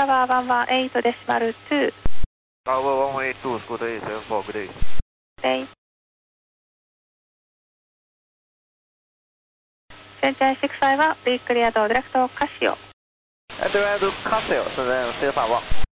Tower 118 decimal 2. Tower 118, good day, 74, good day. Day. CHI 65は Be cleared direct Casio. Direct Casio, 现在直接返望。